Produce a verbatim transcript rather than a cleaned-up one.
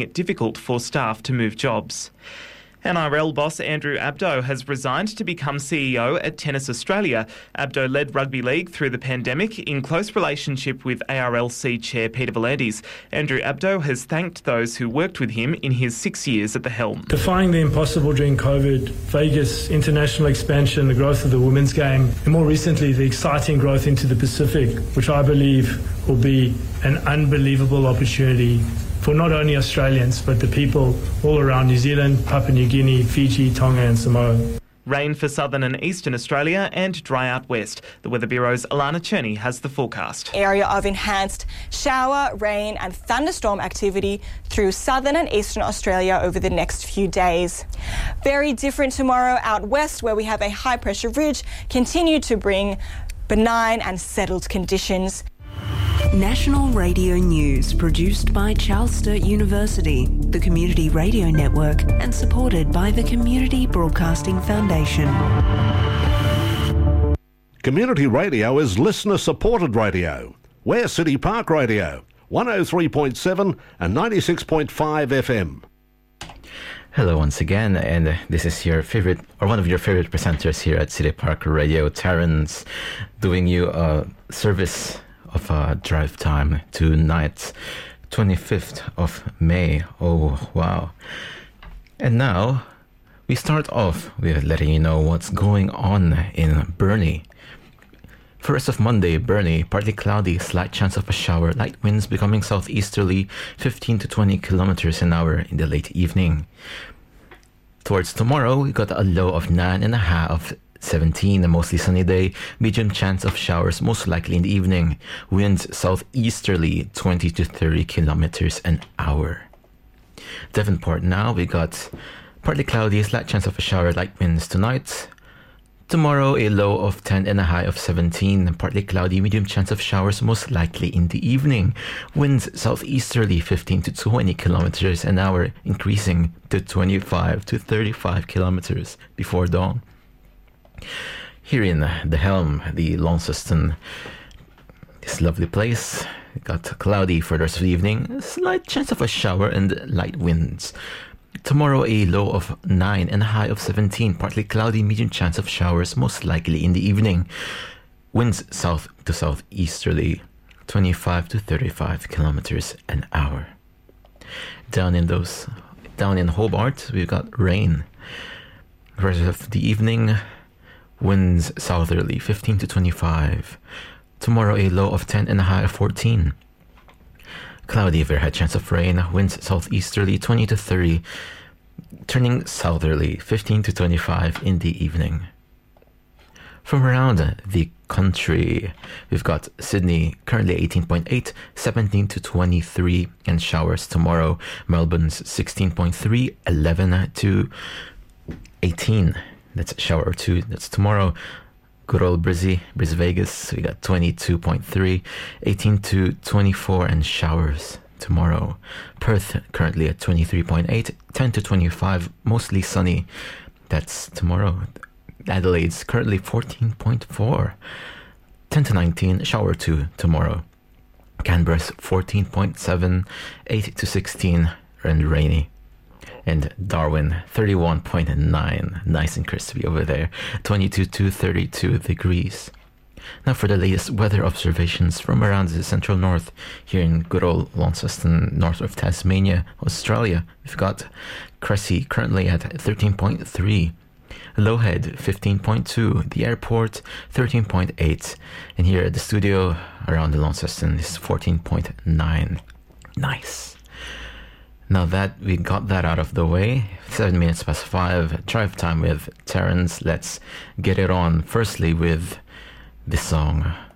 it difficult for staff to move jobs. N R L boss Andrew Abdo has resigned to become C E O at Tennis Australia. Abdo led rugby league through the pandemic in close relationship with A R L C chair Peter V'landys. Andrew Abdo has thanked those who worked with him in his six years at the helm. Defying the impossible during COVID, Vegas, international expansion, the growth of the women's game, and more recently the exciting growth into the Pacific, which I believe will be an unbelievable opportunity for not only Australians, but the people all around New Zealand, Papua New Guinea, Fiji, Tonga and Samoa. Rain for southern and eastern Australia and dry out west. The Weather Bureau's Alana Cherney has the forecast. Area of enhanced shower, rain and thunderstorm activity through southern and eastern Australia over the next few days. Very different tomorrow out west, where we have a high pressure ridge continue to bring benign and settled conditions. National Radio News, produced by Charles Sturt University, the Community Radio Network, and supported by the Community Broadcasting Foundation. Community Radio is listener-supported radio. We're City Park Radio, one oh three point seven and ninety-six point five F M. Hello once again, and this is your favorite, or one of your favorite presenters here at City Park Radio, Terrence, doing you a service of a drive time tonight, twenty-fifth of May. Oh, wow. And now we start off with letting you know what's going on in Burnie. For rest of Monday, Burnie, partly cloudy, slight chance of a shower, light winds becoming southeasterly, fifteen to twenty kilometers an hour in the late evening. Towards tomorrow, we got a low of nine and a half, seventeen, a mostly sunny day, medium chance of showers, most likely in the evening. Winds southeasterly, twenty to thirty kilometers an hour. Devonport now, we got partly cloudy, slight chance of a shower, light winds tonight. Tomorrow, a low of ten and a high of seventeen, partly cloudy, medium chance of showers, most likely in the evening. Winds southeasterly, fifteen to twenty kilometers an hour, increasing to twenty-five to thirty-five kilometers before dawn. Here in the Helm, the Launceston, this lovely place, got cloudy for the rest of the evening, a slight chance of a shower and light winds. Tomorrow, a low of nine and a high of seventeen, partly cloudy, medium chance of showers, most likely in the evening. Winds south to southeasterly, twenty-five to thirty-five kilometers an hour. Down in those, down in Hobart, we've got rain. The rest of the evening, winds southerly, fifteen to twenty-five. Tomorrow, a low of ten and a high of fourteen. Cloudy, very high chance of rain. Winds southeasterly, twenty to thirty. Turning southerly, fifteen to twenty-five in the evening. From around the country, we've got Sydney, currently eighteen point eight, seventeen to twenty-three, and showers tomorrow. Melbourne's sixteen point three, eleven to eighteen. That's a shower or two. That's tomorrow. Good old Brizzy, Brizzy Vegas, we got twenty-two point three, eighteen to twenty-four, and showers tomorrow. Perth currently at twenty-three point eight, ten to twenty-five, mostly sunny. That's tomorrow. Adelaide's currently fourteen point four, ten to nineteen, shower two tomorrow. Canberra's fourteen point seven, eight to sixteen, and rainy. And Darwin, thirty-one point nine, nice and crispy over there, twenty-two to thirty-two degrees. Now for the latest weather observations from around the central north, here in good old Launceston, north of Tasmania, Australia. We've got Cressy currently at thirteen point three, Lowhead fifteen point two, the airport thirteen point eight, and here at the studio around the Launceston is fourteen point nine. Nice. Now that we got that out of the way, seven minutes past five, drive time with Terrence. Let's get it on. Firstly with this song.